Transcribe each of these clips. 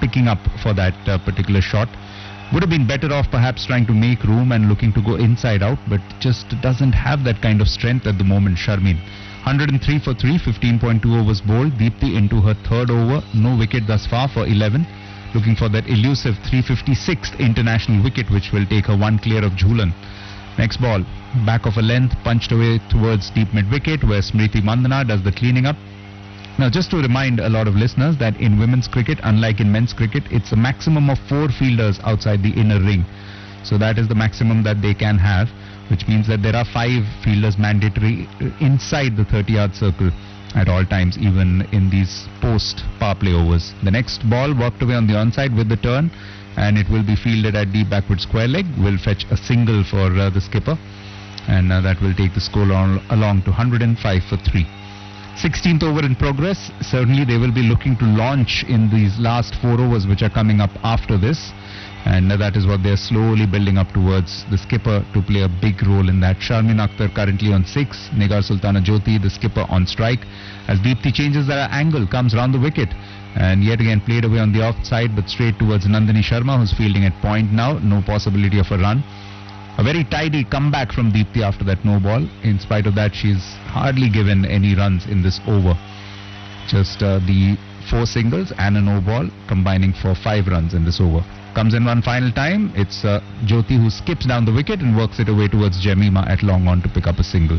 picking up for that particular shot. Would have been better off perhaps trying to make room and looking to go inside out, but just doesn't have that kind of strength at the moment, Sharmin. 103 for 3, 15.2 overs bowled. Deepti into her third over, no wicket thus far for 11. Looking for that elusive 356th international wicket, which will take her one clear of Jhulan. Next ball, back of a length, punched away towards deep mid-wicket, where Smriti Mandhana does the cleaning up. Now, just to remind a lot of listeners that in women's cricket, unlike in men's cricket, it's a maximum of 4 fielders outside the inner ring. So that is the maximum that they can have, which means that there are 5 fielders mandatory inside the 30-yard circle at all times, even in these post-power play overs. The next ball worked away on the onside with the turn, and it will be fielded at deep backward square leg. Will fetch a single for the skipper, and that will take the score along to 105 for 3. 16th over in progress. Certainly they will be looking to launch in these last 4 overs which are coming up after this, and that is what they are slowly building up towards. The skipper to play a big role in that. Sharmin Akhtar currently on 6, Nigar Sultana Jyoti, the skipper, on strike, as Deepti changes their angle, comes round the wicket, and yet again played away on the offside, but straight towards Nandini Sharma, who's fielding at point now. No possibility of a run. A very tidy comeback from Deepti after that no ball. In spite of that, she's hardly given any runs in this over. Just the 4 singles and a no ball, combining for 5 runs in this over. Comes in one final time. It's Jyoti who skips down the wicket and works it away towards Jemima at long on to pick up a single.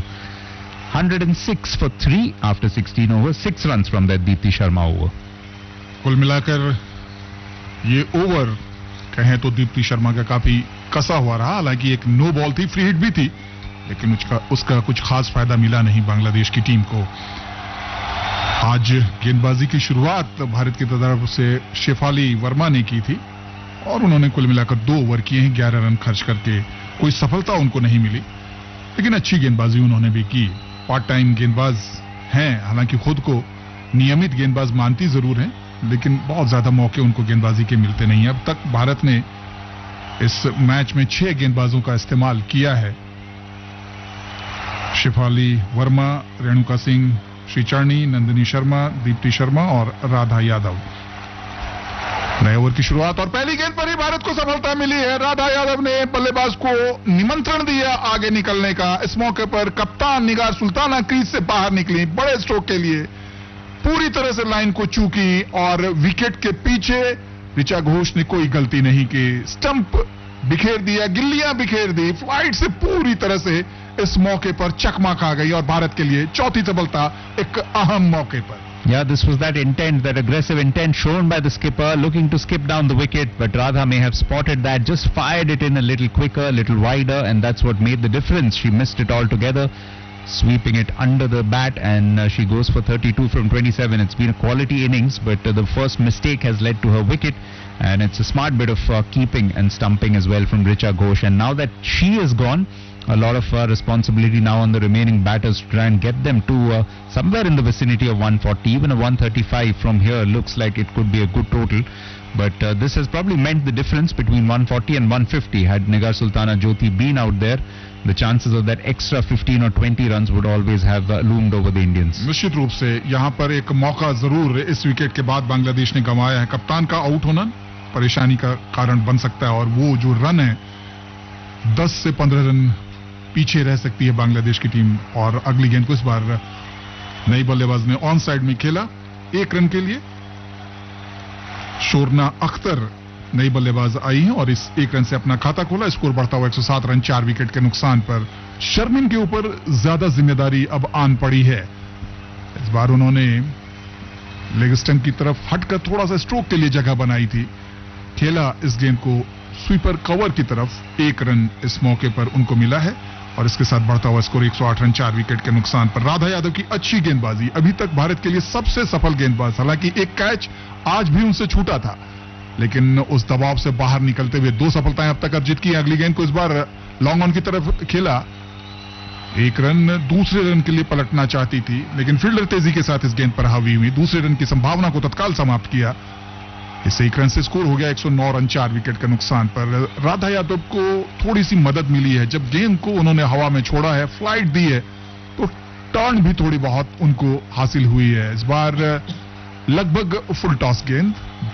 106 for 3 after 16 overs. 6 runs from that Deepti Sharma over. कुल मिलाकर ये over कहें तो दीप्ति शर्मा का काफी कसा हुआ रहा. हालांकि एक नो बॉल थी, फ्री हिट भी थी, लेकिन उसका कुछ खास फायदा मिला नहीं बांग्लादेश की टीम को. आज गेंदबाजी की शुरुआत भारत की तरफ से शेफाली वर्मा ने की थी, और उन्होंने कुल मिलाकर 2 ओवर किए हैं 11 रन खर्च करके. कोई सफलता उनको नहीं मिली, लेकिन अच्छी गेंदबाजी उन्होंने भी की. पार्ट टाइम गेंदबाज हैं, हालांकि खुद को नियमित गेंदबाज मानती जरूर हैं, लेकिन बहुत ज्यादा मौके उनको गेंदबाजी के मिलते नहीं हैं. अब तक भारत ने इस मैच में 6 गेंदबाजों का इस्तेमाल किया है. शेफाली वर्मा, रेणुका सिंह, श्रीचरणी, नंदिनी शर्मा, दीप्ति शर्मा और राधा यादव. नए ओवर की शुरुआत और पहली गेंद पर ही भारत को सफलता मिली है. राधा यादव ने बल्लेबाज को निमंत्रण दिया आगे निकलने का. इस मौके पर कप्तान निगार सुल्ताना क्रीज से बाहर निकली बड़े स्ट्रोक के लिए, पूरी तरह से लाइन को चूकी, और विकेट के पीछे ऋचा घोष ने कोई गलती नहीं की. स्टंप बिखेर दिया, गिल्लियां बिखेर दी, फ्लाइट से पूरी तरह से इस मौके पर चकमा खा गई, और भारत के लिए चौथी सफलता एक अहम मौके पर. Yeah, this was that intent, that aggressive intent shown by the skipper, looking to skip down the wicket, but Radha may have spotted that, just fired it in a little quicker, a little wider, and that's what made the difference. She missed it altogether, sweeping it under the bat, and she goes for 32 from 27. It's been a quality innings, but the first mistake has led to her wicket, and it's a smart bit of keeping and stumping as well from Richa Ghosh. And now that she is gone, a lot of responsibility now on the remaining batters to try and get them to somewhere in the vicinity of 140. Even a 135 from here looks like it could be a good total, but this has probably meant the difference between 140 and 150. Had Nigar Sultana Jyoti been out there, the chances of that extra 15 or 20 runs would always have loomed over the Indians. निश्चित रूप से यहां पर एक मौका जरूर इस wicket के बाद बांग्लादेश ने गंवाया है. कप्तान का आउट होना परेशानी का कारण बन सकता है, और वो जो रन है 10 से 15 रन पीछे रह सकती है बांग्लादेश की टीम. और अगली गेंद को इस बार नई बल्लेबाज ने ऑन साइड में खेला 1 रन के लिए. शोरना अख्तर नई बल्लेबाज आई हैं और इस 1 रन से अपना खाता खोला. स्कोर बढ़ता हुआ 107 रन 4 विकेट के नुकसान पर. शर्मिन के ऊपर ज्यादा जिम्मेदारी अब आन पड़ी है. इस बार उन्होंने लेग स्टंप की तरफ हटकर थोड़ा सा स्ट्रोक के लिए जगह बनाई थी. खेला इस गेंद को स्वीपर कवर की तरफ. 1 रन इस मौके पर उनको मिला है, और इसके साथ बढ़ता हुआ स्कोर 108 रन 4 विकेट के नुकसान पर. राधा यादव की अच्छी गेंदबाजी, अभी तक भारत के लिए सबसे सफल गेंदबाज. हालांकि एक कैच आज भी उनसे छूटा था, लेकिन उस दबाव से बाहर निकलते हुए 2 सफलताएं अब तक अर्जित की. अगली गेंद को इस बार लॉन्ग ऑन की तरफ खेला. 1 रन दूसरे रन के लिए पलटना चाहती थी, लेकिन फील्डर तेजी के साथ इस गेंद पर हावी हुई. दूसरे रन की संभावना को तत्काल समाप्त किया. इससे 1 रन से स्कोर हो गया 109 रन 4 विकेट के नुकसान पर. राधा यादव को थोड़ी सी मदद मिली है. जब गेंद को उन्होंने हवा में छोड़ा है, फ्लाइट दी है, तो टर्न भी थोड़ी बहुत उनको हासिल हुई है. इस बार लगभग फुल टॉस गेंद